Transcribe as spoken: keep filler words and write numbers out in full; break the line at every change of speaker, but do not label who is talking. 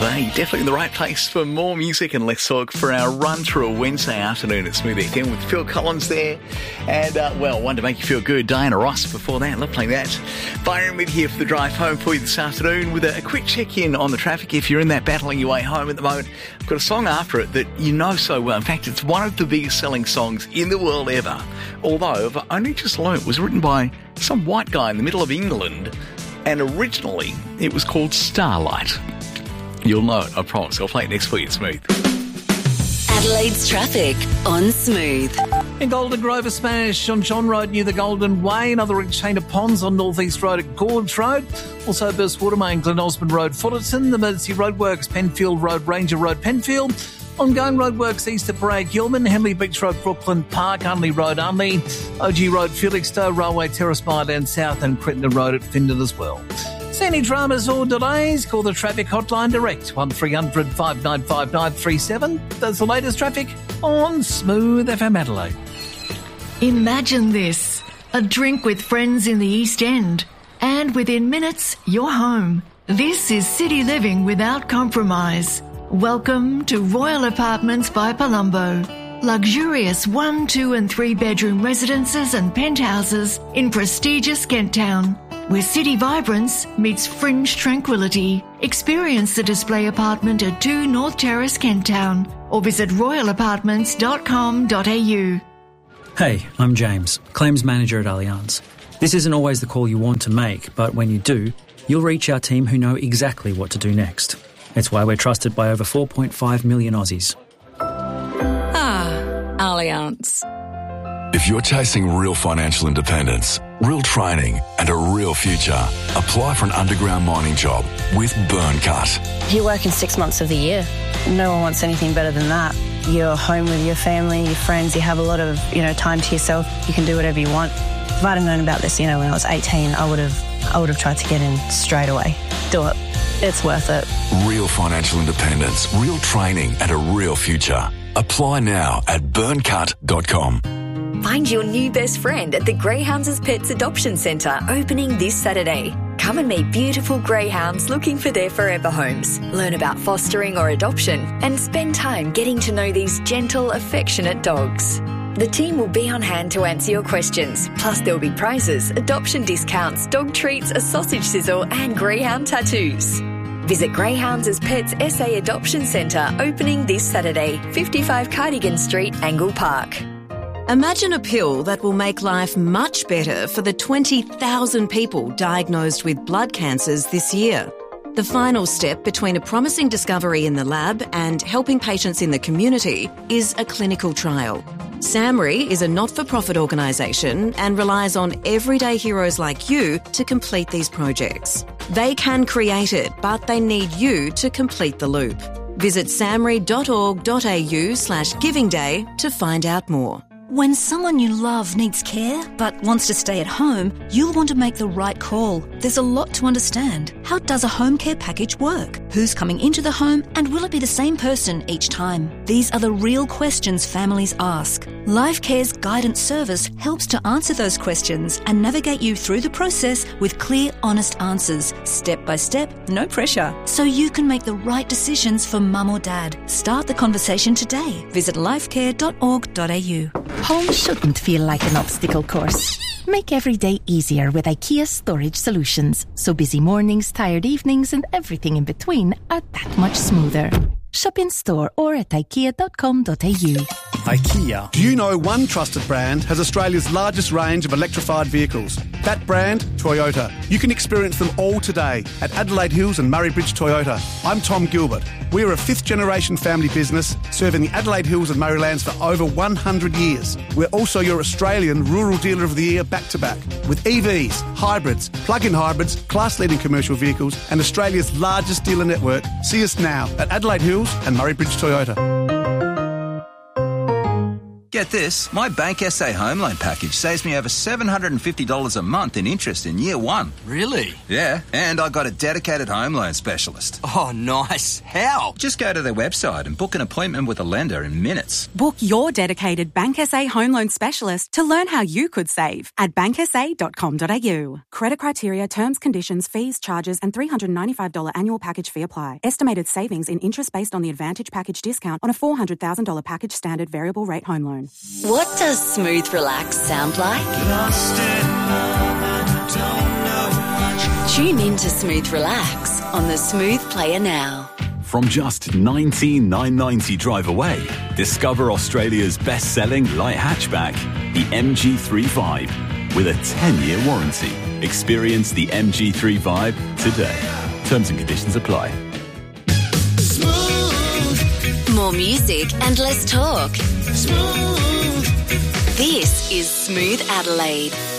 Bay. Definitely the right place for more music and less talk for our run through a Wednesday afternoon at Smooth F M with Phil Collins there. And, uh, well, one to make you feel good, Diana Ross before that. Love playing that. Byron with here for the drive home for you this afternoon with a, a quick check-in on the traffic. If you're in that battling your way home at the moment, I've got a song after it that you know so well. In fact, it's one of the biggest selling songs in the world ever. Although, I've only just learnt it was written by some white guy in the middle of England. And originally, it was called Starlight. You'll know it, I promise. I'll play it next week at Smooth.
Adelaide's traffic on Smooth.
In Golden Grove, a smash on John Road near the Golden Way. Another chain of ponds on North East Road at Gorge Road. Also, burst water main, Glen Osmond Road, Fullerton. Emergency roadworks, Penfield Road, Ranger Road, Penfield. Ongoing roadworks east of Parade, Gilman, Henley Beach Road, Brooklyn Park, Unley Road, Unley, O G Road, Felixstowe, Railway Terrace, Mile down south, and Crittenden Road at Findon as well. See any dramas or delays? Call the traffic hotline direct, one three hundred five nine five nine three seven. That's the latest traffic on Smooth F M Adelaide.
Imagine this, a drink with friends in the East End, and within minutes, you're home. This is city living without compromise. Welcome to Royal Apartments by Palumbo. Luxurious one, two and three bedroom residences and penthouses in prestigious Kent Town, where city vibrance meets fringe tranquility. Experience the display apartment at two North Terrace, Kent Town, or visit royal apartments dot com dot a u.
Hey, I'm James, Claims Manager at Allianz. This isn't always the call you want to make, but when you do, you'll reach our team who know exactly what to do next. It's why we're trusted by over four point five million Aussies.
Ah, Allianz.
If you're chasing real financial independence, real training and a real future, apply for an underground mining job with Burncut.
You work in six months of the year. No one wants anything better than that. You're home with your family, your friends, you have a lot of, you know, time to yourself. You can do whatever you want. If I'd have known about this, you know, when I was eighteen, I would have I would have tried to get in straight away. Do it. It's worth it.
Real financial independence, real training and a real future. Apply now at burncut dot com.
Find your new best friend at the Greyhounds Pets Adoption Centre, opening this Saturday. Come and meet beautiful greyhounds looking for their forever homes. Learn about fostering or adoption and spend time getting to know these gentle, affectionate dogs. The team will be on hand to answer your questions. Plus, there'll be prizes, adoption discounts, dog treats, a sausage sizzle and greyhound tattoos. Visit Greyhounds Pets S A Adoption Centre, opening this Saturday, fifty-five Cardigan Street, Angle Park.
Imagine a pill that will make life much better for the twenty thousand people diagnosed with blood cancers this year. The final step between a promising discovery in the lab and helping patients in the community is a clinical trial. SAMRI is a not-for-profit organisation and relies on everyday heroes like you to complete these projects. They can create it, but they need you to complete the loop. Visit samri dot org dot a u slash giving day to find out more.
When someone you love needs care but wants to stay at home, you'll want to make the right call. There's a lot to understand. How does a home care package work? Who's coming into the home and will it be the same person each time? These are the real questions families ask. LifeCare's guidance service helps to answer those questions and navigate you through the process with clear, honest answers, step by step, no pressure, so you can make the right decisions for mum or dad. Start the conversation today. Visit lifecare dot org dot a u.
Home shouldn't feel like an obstacle course. Make every day easier with IKEA Storage Solutions, so busy mornings, tired evenings and everything in between are that much smoother. Shop in store or at ikea dot com dot a u.
IKEA. Do you know one trusted brand has Australia's largest range of electrified vehicles? That brand, Toyota. You can experience them all today at Adelaide Hills and Murray Bridge Toyota. I'm Tom Gilbert. We're a fifth generation family business serving the Adelaide Hills and Murraylands for over one hundred years. We're also your Australian Rural Dealer of the Year back to back with E Vs, hybrids, plug-in hybrids, class-leading commercial vehicles and Australia's largest dealer network. See us now at Adelaide Hills and Murray Bridge Toyota.
Get this, my Bank S A home loan package saves me over seven hundred fifty dollars a month in interest in year one.
Really?
Yeah, and I got a dedicated home loan specialist.
Oh, nice. How?
Just go to their website and book an appointment with a lender in minutes.
Book your dedicated Bank S A home loan specialist to learn how you could save at bank s a dot com dot a u. Credit criteria, terms, conditions, fees, charges and three hundred ninety-five dollars annual package fee apply. Estimated savings in interest based on the Advantage package discount on a four hundred thousand dollars package standard variable rate home loan.
What does smooth relax sound like? Tune in to Smooth Relax on the Smooth Player now.
From just nineteen thousand nine hundred ninety drive away, discover Australia's best-selling light hatchback, the M G three five, with a ten-year warranty. Experience the M G three five today. Terms and conditions apply.
More music and less talk. Smooth. This is Smooth Adelaide.